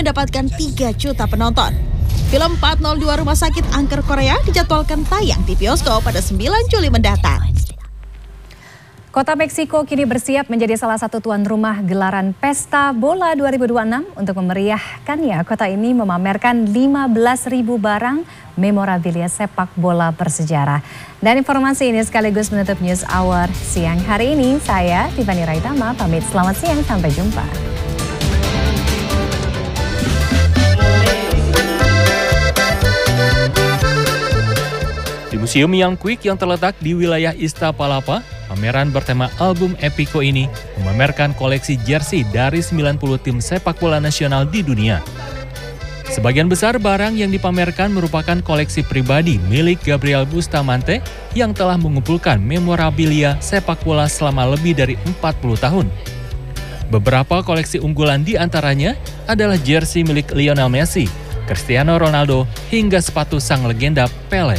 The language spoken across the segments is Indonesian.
mendapatkan 3 juta penonton. Film 402 Rumah Sakit Angker Korea dijadwalkan tayang di bioskop pada 9 Juli mendatang. Kota Meksiko kini bersiap menjadi salah satu tuan rumah gelaran Pesta Bola 2026. Untuk memeriahkannya, kota ini memamerkan 15.000 barang memorabilia sepak bola bersejarah. Dan informasi ini sekaligus menutup News Hour siang hari ini. Saya Tiffany Raitama pamit, selamat siang, sampai jumpa. Di Museum Young Quick yang terletak di wilayah Iztapalapa, pameran bertema album Epiko ini memamerkan koleksi jersey dari 90 tim sepak bola nasional di dunia. Sebagian besar barang yang dipamerkan merupakan koleksi pribadi milik Gabriel Bustamante yang telah mengumpulkan memorabilia sepak bola selama lebih dari 40 tahun. Beberapa koleksi unggulan di antaranya adalah jersey milik Lionel Messi, Cristiano Ronaldo, hingga sepatu sang legenda Pelé.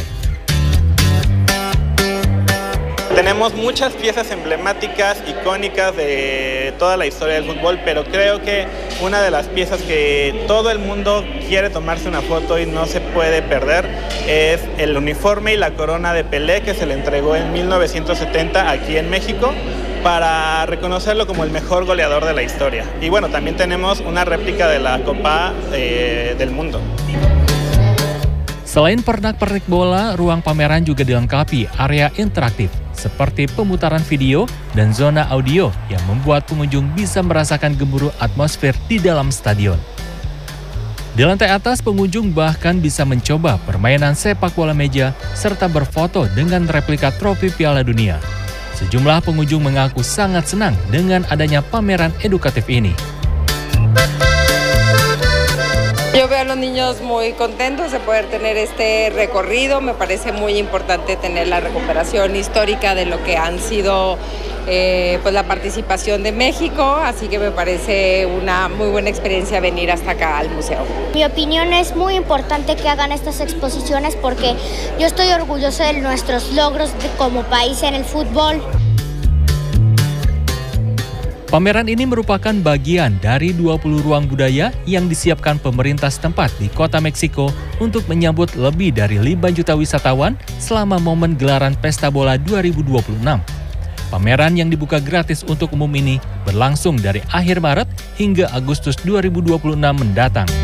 Tenemos muchas piezas emblemáticas, icónicas de toda la historia del fútbol, pero creo que una de las piezas que todo el mundo quiere tomarse una foto y no se puede perder es el uniforme y la corona de Pelé que se le entregó en 1970 aquí en México para reconocerlo como el mejor goleador de la historia. Y bueno, también tenemos una réplica de la Copa del Mundo. Selain pernak-pernik bola, ruang pameran juga dilengkapi area interaktif seperti pemutaran video dan zona audio yang membuat pengunjung bisa merasakan gemuruh atmosfer di dalam stadion. Di lantai atas, pengunjung bahkan bisa mencoba permainan sepak bola meja serta berfoto dengan replika trofi Piala Dunia. Sejumlah pengunjung mengaku sangat senang dengan adanya pameran edukatif ini. Yo veo a los niños muy contentos de poder tener este recorrido. Me parece muy importante tener la recuperación histórica de lo que han sido pues la participación de México, así que me parece una muy buena experiencia venir hasta acá al museo. Mi opinión es muy importante que hagan estas exposiciones porque yo estoy orgulloso de nuestros logros como país en el fútbol. Pameran ini merupakan bagian dari 20 ruang budaya yang disiapkan pemerintah setempat di kota Meksiko untuk menyambut lebih dari 5 juta wisatawan selama momen gelaran Pesta Bola 2026. Pameran yang dibuka gratis untuk umum ini berlangsung dari akhir Maret hingga Agustus 2026 mendatang.